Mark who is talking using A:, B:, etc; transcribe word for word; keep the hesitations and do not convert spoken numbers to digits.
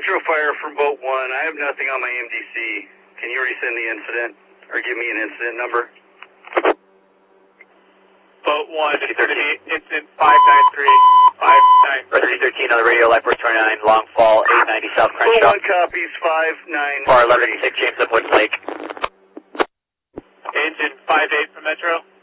A: Metro Fire from Boat one. I have nothing on my M D C. Can you resend the incident or give me an incident number?
B: Boat one, it's going to be incident five nine three. five nine three.
C: thirteen on the radio, Life Force twenty-nine, long fall, eight ninety South Crenshaw.
A: Boat one copies five nine three.
C: Bar eleven six, James up Woods Lake.
B: Engine five eight from Metro.